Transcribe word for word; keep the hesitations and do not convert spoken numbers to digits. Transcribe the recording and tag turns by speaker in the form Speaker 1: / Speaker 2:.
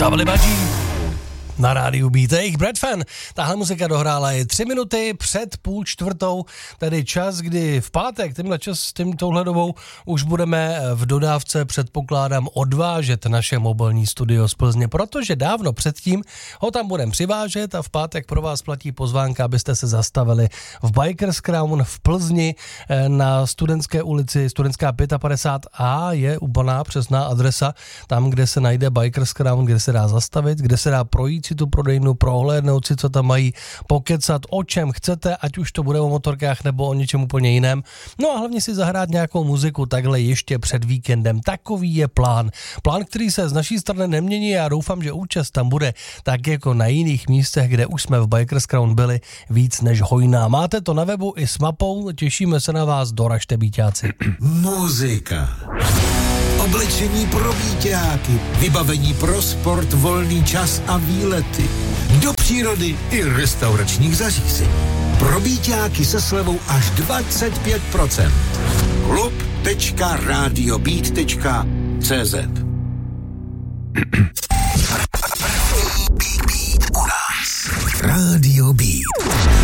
Speaker 1: Double Budgie na rádiu Beat, jejich Brad Fan. Tahle muzika dohrála je tři minuty před půl čtvrtou, tedy čas, kdy v pátek, tímhle čas, tím touhle dobou už budeme v dodávce, předpokládám, odvážet naše mobilní studio z Plzně, protože dávno předtím ho tam budeme přivážet a v pátek pro vás platí pozvánka, abyste se zastavili v Bikers Crown v Plzni na Studentské ulici, Studentská padesát pět A je úplná přesná adresa, tam, kde se najde Bikers Crown, kde se dá zastavit, kde se dá projít si tu prodejnu, prohlédnout si, co tam mají, pokecat, o čem chcete, ať už to bude o motorkách nebo o něčem úplně jiném. No a hlavně si zahrát nějakou muziku takhle ještě před víkendem. Takový je plán. Plán, který se z naší strany nemění, já doufám, že účast tam bude tak jako na jiných místech, kde už jsme v Bikers Crown byli, víc než hojná. Máte to na webu i s mapou, těšíme se na vás, doražte býťáci.
Speaker 2: Muzika. Oblečení pro víťáky, vybavení pro sport, volný čas a výlety. Do přírody i restauračních zařízení. Pro víťáky se slevou až dvacet pět procent. klub tečka radiobeat tečka cé zet u nás. Radio